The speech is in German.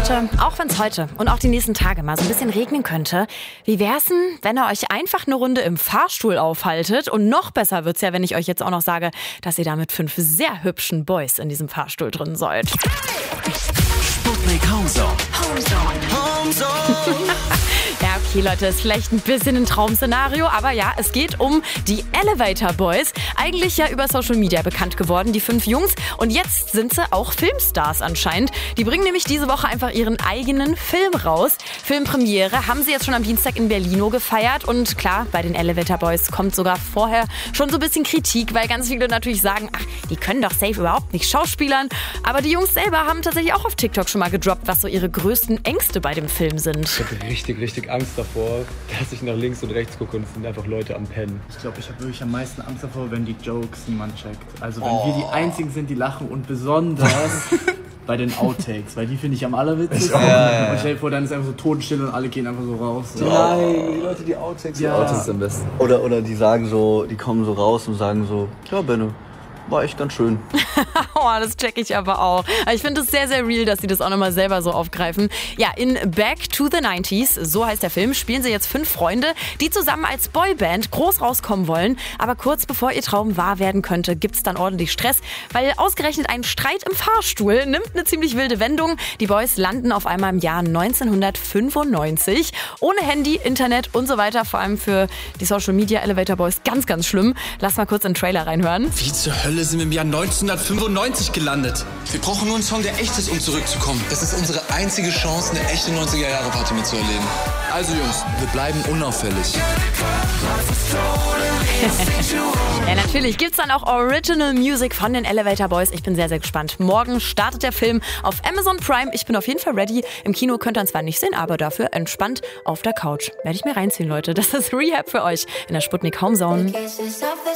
Leute, auch wenn es heute und auch die nächsten Tage mal so ein bisschen regnen könnte, wie wär's denn, wenn ihr euch einfach eine Runde im Fahrstuhl aufhaltet? Und noch besser wird's ja, wenn ich euch jetzt auch noch sage, dass ihr da mit 5 sehr hübschen Boys in diesem Fahrstuhl drin seid. Sputnik Homezone. Ja, okay, Leute, ist vielleicht ein bisschen ein Traum-Szenario, aber ja, es geht um die Elevator Boys. Eigentlich ja über Social Media bekannt geworden, die 5 Jungs. Und jetzt sind sie auch Filmstars anscheinend. Die bringen nämlich diese Woche einfach ihren eigenen Film raus. Filmpremiere haben sie jetzt schon am Dienstag in Berlino gefeiert. Und klar, bei den Elevator Boys kommt sogar vorher schon so ein bisschen Kritik, weil ganz viele natürlich sagen, ach, die können doch safe überhaupt nicht schauspielern. Aber die Jungs selber haben tatsächlich auch auf TikTok schon mal gedroppt, was so ihre größten Ängste bei dem Film sind. Ich hatte richtig Angst davor, dass ich nach links und rechts gucke und es sind einfach Leute am Pennen. Ich glaube, ich habe wirklich am meisten Angst davor, wenn die Jokes niemand checkt. Also wenn wir die Einzigen sind, die lachen und besonders bei den Outtakes, weil die finde ich am allerwitzigsten. Ja. Und stell dir vor, dann ist einfach so Totenstille und alle gehen einfach so raus. So. Nein, die Leute, die Outtakes. Ja. Die Outtakes sind am besten. Oder die sagen so, die kommen so raus und sagen so, ja Benno, war echt ganz schön. Oh, das check ich aber auch. Aber ich finde es sehr, sehr real, dass sie das auch nochmal selber so aufgreifen. Ja, in Back to the 90s, so heißt der Film, spielen sie jetzt 5 Freunde, die zusammen als Boyband groß rauskommen wollen. Aber kurz bevor ihr Traum wahr werden könnte, gibt's dann ordentlich Stress, weil ausgerechnet ein Streit im Fahrstuhl nimmt eine ziemlich wilde Wendung. Die Boys landen auf einmal im Jahr 1995. Ohne Handy, Internet und so weiter. Vor allem für die Social Media Elevator Boys ganz, ganz schlimm. Lass mal kurz in den Trailer reinhören. Wie zur Hölle sind wir im Jahr 1995 gelandet? Wir brauchen nur einen Song, der echt ist, um zurückzukommen. Das ist unsere einzige Chance, eine echte 90er-Jahre-Party mitzuerleben. Also Jungs, wir bleiben unauffällig. Ja, natürlich gibt's dann auch Original Music von den Elevator Boys. Ich bin sehr, sehr gespannt. Morgen startet der Film auf Amazon Prime. Ich bin auf jeden Fall ready. Im Kino könnt ihr ihn zwar nicht sehen, aber dafür entspannt auf der Couch. Werde ich mir reinziehen, Leute. Das ist Rehab für euch in der Sputnik Homezone.